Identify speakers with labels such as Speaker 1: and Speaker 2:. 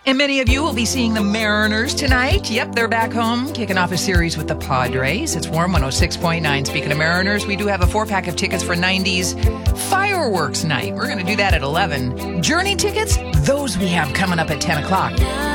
Speaker 1: And many of you will be seeing the Mariners tonight. Yep, they're back home, kicking off a series with the Padres. It's Warm 106.9. Speaking of Mariners, we do have a 4-pack of tickets for 90s Fireworks Night. We're going to do that at 11. Journey tickets, those we have coming up at 10 o'clock.